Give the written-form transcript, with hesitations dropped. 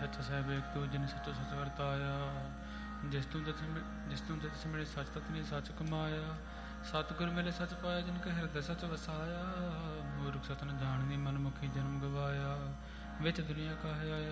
ਸੱਚ ਸਾਹਿਬ ਇੱਕ ਤੂੰ ਜਿਨ ਸੱਚੋ ਸੱਚ ਵਰਤਾਇਆ। ਜਿਸ ਤੂੰ ਤਿਸ ਮਿਲੇ ਸੱਚ ਤਤ ਨੇ ਸੱਚ ਕਮਾਇਆ। ਸਤਿਗੁਰ ਮਿਲੇ ਸੱਚ ਪਾਇਆ ਜਿਨ ਕੇ ਹਿਰਦੈ ਸੱਚ ਵਸਾਇਆ। ਮੂਰਖ ਸਤ ਨ ਜਾਣਦੀ ਮਨਮੁਖੀ ਜਨਮ ਗਵਾਇਆ। ਵਿੱਚ ਦੁਨੀਆ ਕਾਹੇ ਆਇਆ